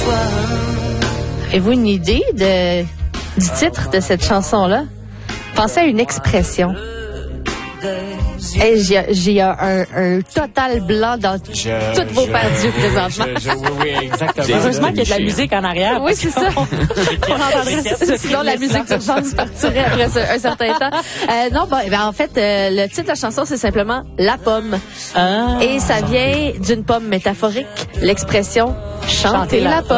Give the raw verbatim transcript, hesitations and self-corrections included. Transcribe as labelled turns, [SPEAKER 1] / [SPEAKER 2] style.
[SPEAKER 1] Avez-vous une idée de, du titre de cette chanson-là? Pensez à une expression. Hey, j'ai, j'ai un, un, un total blanc dans
[SPEAKER 2] Je,
[SPEAKER 1] toutes vos
[SPEAKER 2] je,
[SPEAKER 1] paires d'yeux présentement.
[SPEAKER 2] Je, je, oui, oui, exactement.
[SPEAKER 3] Heureusement qu'il y a de la musique en arrière.
[SPEAKER 1] Oui, c'est ça. On entendrait sinon la musique d'urgence partirait après ce- un certain temps. Euh, non, bon, eh ben, en fait, euh, le titre de la chanson, c'est simplement La Pomme.
[SPEAKER 3] Ah.
[SPEAKER 1] Et ça vient d'une pomme métaphorique, l'expression chanter la pomme.